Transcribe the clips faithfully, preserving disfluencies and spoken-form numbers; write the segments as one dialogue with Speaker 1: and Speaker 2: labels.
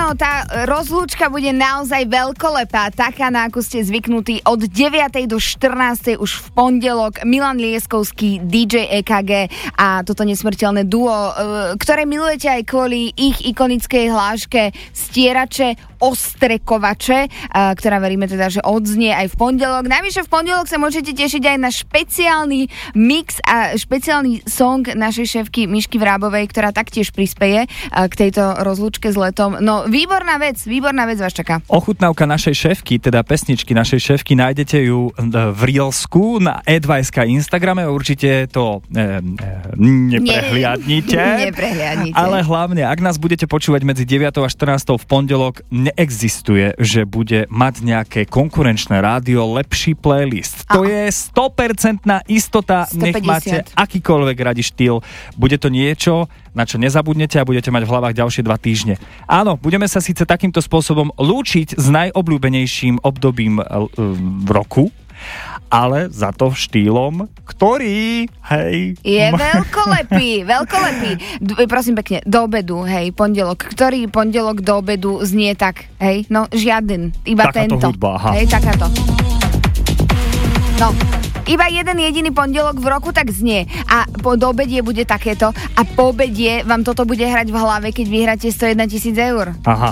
Speaker 1: Áno, tá rozlúčka bude naozaj veľkolepá, taká, na akú ste zvyknutí od deviatej do štrnástej už v pondelok. Milan Lieskovský, dý džej é ká gé a toto nesmrteľné duo, ktoré milujete aj kvôli ich ikonickej hláške Stierače, ostrekovače, ktorá veríme teda, že odznie aj v pondelok. Najvyššie v pondelok sa môžete tešiť aj na špeciálny mix a špeciálny song našej šéfky Mišky Vrábovej, ktorá taktiež prispeje k tejto rozlúčke s letom. No, výborná vec, výborná vec vás čaká.
Speaker 2: Ochutnávka našej šéfky, teda pesničky našej šéfky, nájdete ju v Reelsku na é dva bodka es ká Instagrame, určite to e, neprehliadnite.
Speaker 1: Ne, neprehliadnite.
Speaker 2: Ale hlavne, ak nás budete počúvať medzi deviatou a štrnástou v pondelok, neexistuje, že bude mať nejaké konkurenčné rádio lepší playlist. To je sto percent istota,
Speaker 1: stopäťdesiat.
Speaker 2: Nech máte akýkoľvek radi štýl. Bude to niečo, na čo nezabudnete a budete mať v hlavách ďalšie dva týždne. Áno, budeme sa síce takýmto spôsobom lúčiť s najobľúbenejším obdobím v roku, ale za to štýlom, ktorý, hej...
Speaker 1: Je veľkolepý, veľkolepý. D- prosím pekne, do obedu, hej, pondelok. Ktorý pondelok do obedu znie tak, hej? No, žiaden, iba
Speaker 2: takáto
Speaker 1: tento.
Speaker 2: Hudba, aha.
Speaker 1: Hej, takáto. No, iba jeden jediný pondelok v roku tak znie. A po do obedie bude takéto. A po obedie vám toto bude hrať v hlave, keď vyhráte sto jeden tisíc eur.
Speaker 2: Aha.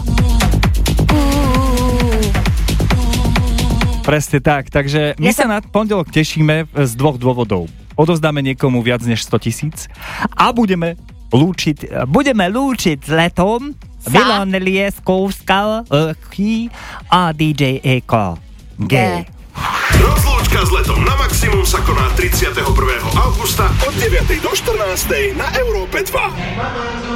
Speaker 2: Presne tak, takže my ja sa na pondelok tešíme z dvoch dôvodov. Odovzdáme niekomu viac než sto tisíc a budeme lúčiť, budeme lúčiť s letom sa? Milan Lieskovská a dý džej é ká gé.
Speaker 3: Rozlúčka s letom na maximum sa koná tridsiateho prvého augusta od deviatej do štrnástej na Európe dva.